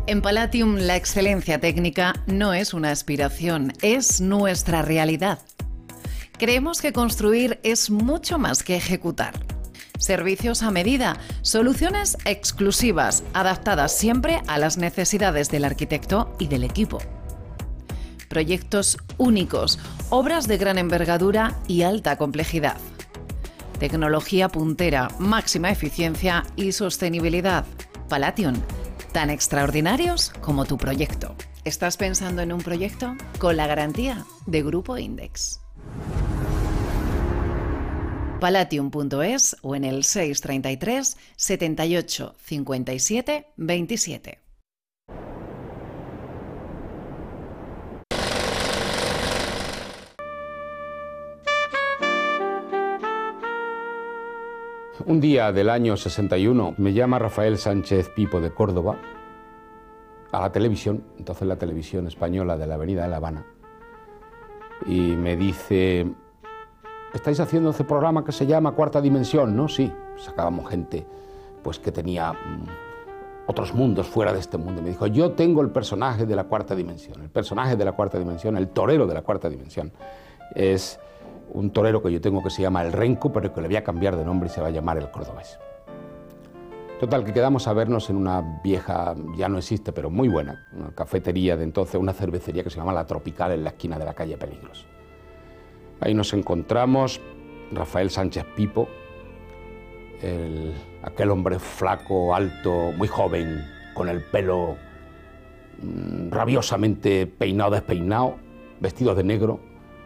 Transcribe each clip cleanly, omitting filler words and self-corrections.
En Palatium, la excelencia técnica no es una aspiración, es nuestra realidad. Creemos que construir es mucho más que ejecutar. Servicios a medida, soluciones exclusivas, adaptadas siempre a las necesidades del arquitecto y del equipo. Proyectos únicos, obras de gran envergadura y alta complejidad. Tecnología puntera, máxima eficiencia y sostenibilidad. Palatium, tan extraordinarios como tu proyecto. ¿Estás pensando en un proyecto? Con la garantía de Grupo Index. Palatium.es o en el 633 78 57 27. Un día del año 61 me llama Rafael Sánchez Pipo de Córdoba a la televisión, entonces la televisión española de la Avenida de La Habana, y me dice: estáis haciendo ese programa que se llama Cuarta Dimensión, ¿no? Sí, sacábamos gente pues que tenía otros mundos fuera de este mundo. Y me dijo: yo tengo el personaje de la Cuarta Dimensión, el personaje de la Cuarta Dimensión, el torero de la Cuarta Dimensión. Es un torero que yo tengo que se llama El Renco, pero que le voy a cambiar de nombre y se va a llamar El Cordobés. Total, que quedamos a vernos en una vieja, ya no existe, pero muy buena, una cafetería de entonces, una cervecería que se llama La Tropical, en la esquina de la calle Peligros. Ahí nos encontramos, Rafael Sánchez Pipo, aquel hombre flaco, alto, muy joven, con el pelo rabiosamente peinado, despeinado, vestido de negro,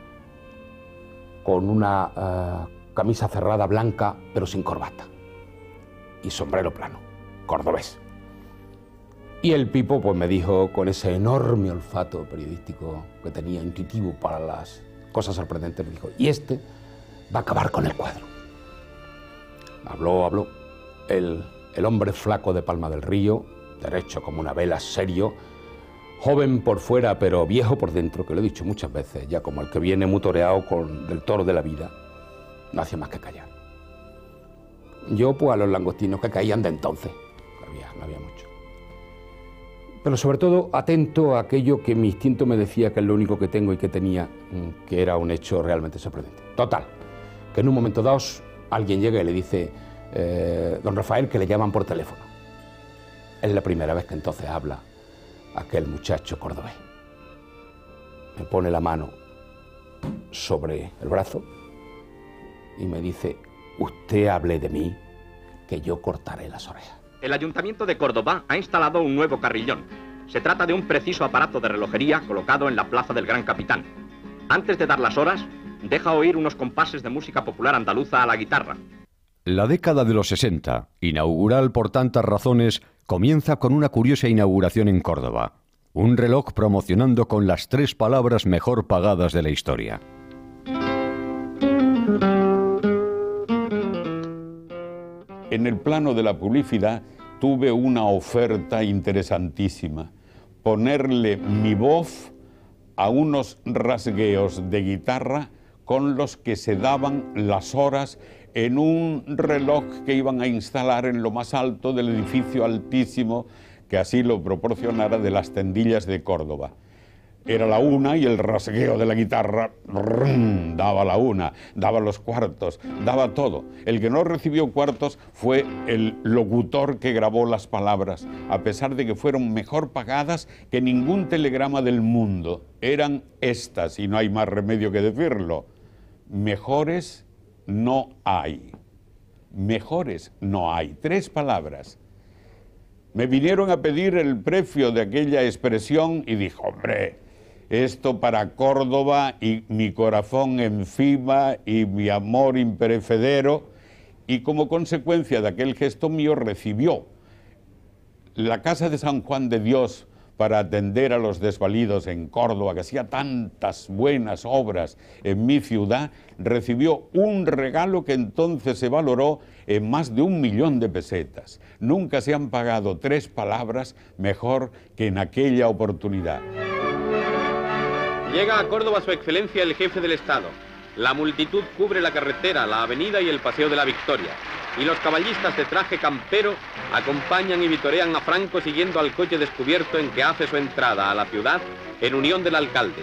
con una camisa cerrada blanca, pero sin corbata, y sombrero plano, cordobés. Y el Pipo pues me dijo, con ese enorme olfato periodístico que tenía, intuitivo para las cosas sorprendentes, me dijo: y este va a acabar con el cuadro. Habló. El hombre flaco de Palma del Río, derecho como una vela, serio, joven por fuera pero viejo por dentro, que lo he dicho muchas veces, ya como el que viene mutoreado del toro de la vida, no hacía más que callar. Yo pues a los langostinos que caían de entonces, no había mucho. Pero sobre todo atento a aquello que mi instinto me decía que es lo único que tengo y que tenía, que era un hecho realmente sorprendente. Total, que en un momento dado alguien llega y le dice: don Rafael, que le llaman por teléfono. Es la primera vez que entonces habla aquel muchacho cordobés. Me pone la mano sobre el brazo y me dice: usted hable de mí, que yo cortaré las orejas. El Ayuntamiento de Córdoba ha instalado un nuevo carrillón. Se trata de un preciso aparato de relojería colocado en la Plaza del Gran Capitán. Antes de dar las horas, deja oír unos compases de música popular andaluza a la guitarra. La década de los 60, inaugural por tantas razones, comienza con una curiosa inauguración en Córdoba. Un reloj promocionando con las 3 palabras mejor pagadas de la historia. En el plano de la publicidad tuve una oferta interesantísima: ponerle mi voz a unos rasgueos de guitarra con los que se daban las horas en un reloj que iban a instalar en lo más alto del edificio altísimo que así lo proporcionara de las Tendillas de Córdoba. Era la 1 y el rasgueo de la guitarra daba la 1, daba los cuartos, daba todo. El que no recibió cuartos fue el locutor que grabó las palabras, a pesar de que fueron mejor pagadas que ningún telegrama del mundo. Eran estas, y no hay más remedio que decirlo: mejores no hay. Mejores no hay. 3 palabras. Me vinieron a pedir el precio de aquella expresión y dijo: hombre, esto para Córdoba y mi corazón encima y mi amor imperecedero. Y como consecuencia de aquel gesto mío recibió la Casa de San Juan de Dios para atender a los desvalidos en Córdoba, que hacía tantas buenas obras en mi ciudad, recibió un regalo que entonces se valoró en más de 1 millón de pesetas. Nunca se han pagado 3 palabras mejor que en aquella oportunidad. Llega a Córdoba su excelencia el jefe del Estado. La multitud cubre la carretera, la avenida y el Paseo de la Victoria. Y los caballistas de traje campero acompañan y vitorean a Franco siguiendo al coche descubierto en que hace su entrada a la ciudad en unión del alcalde.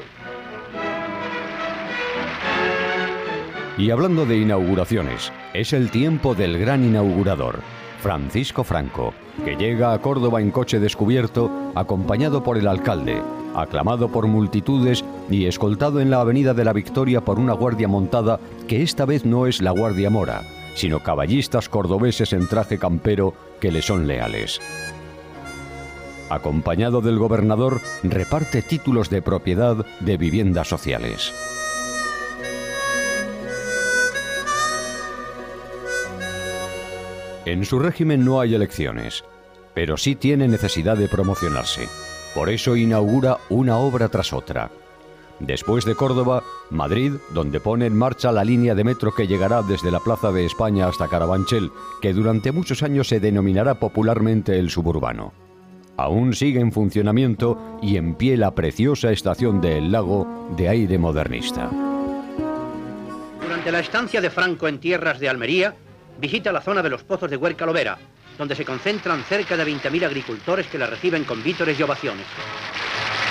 Y hablando de inauguraciones, es el tiempo del gran inaugurador, Francisco Franco, que llega a Córdoba en coche descubierto, acompañado por el alcalde, aclamado por multitudes y escoltado en la Avenida de la Victoria por una guardia montada que esta vez no es la Guardia Mora, sino caballistas cordobeses en traje campero que le son leales. Acompañado del gobernador, reparte títulos de propiedad de viviendas sociales. En su régimen no hay elecciones, pero sí tiene necesidad de promocionarse. Por eso inaugura una obra tras otra. Después de Córdoba, Madrid, donde pone en marcha la línea de metro que llegará desde la Plaza de España hasta Carabanchel, que durante muchos años se denominará popularmente el suburbano. Aún sigue en funcionamiento y en pie la preciosa estación de El Lago de aire modernista. Durante la estancia de Franco en tierras de Almería, visita la zona de los pozos de Huerca-Lovera, donde se concentran cerca de 20.000 agricultores que la reciben con vítores y ovaciones.